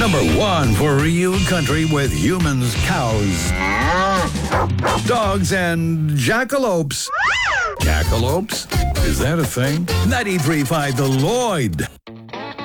Number 1 for Ryu Country with humans, cows, dogs, and jackalopes. Jackalopes? Is that a thing? 93.5 The Lloyd.